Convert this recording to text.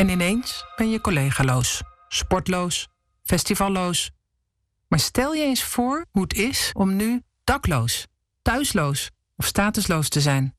En ineens ben je collegaloos, sportloos, festivalloos. Maar stel je eens voor hoe het is om nu dakloos, thuisloos of statusloos te zijn.